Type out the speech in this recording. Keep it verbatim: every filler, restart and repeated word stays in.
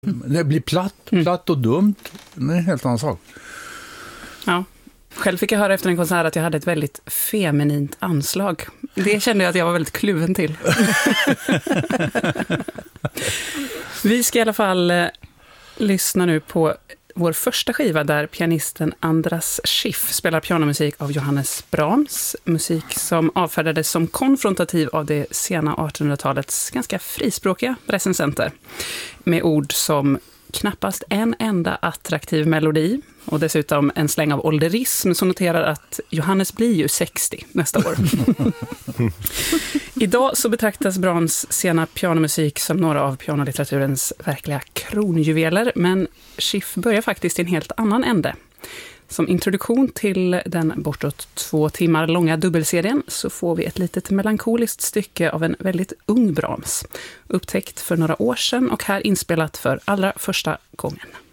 Det blir platt, platt och dumt. Det är en helt annan sak. Ja. Själv fick jag höra efter en konsert att jag hade ett väldigt feminint anslag. Det kände jag att jag var väldigt kluven till. Vi ska i alla fall eh, lyssna nu på vår första skiva där pianisten Andras Schiff spelar pianomusik av Johannes Brahms. Musik som avfärdades som konfrontativ av det sena artonhundratalets ganska frispråkiga recensenter. Med ord som knappast en enda attraktiv melodi och dessutom en släng av ålderism som noterar att Johannes blir ju sextio nästa år. Idag så betraktas Brahms sena pianomusik som några av pianolitteraturens verkliga kronjuveler, men Schiff börjar faktiskt i en helt annan ände. Som introduktion till den bortåt två timmar långa dubbelserien så får vi ett litet melankoliskt stycke av en väldigt ung Brahms, upptäckt för några år sedan och här inspelat för allra första gången.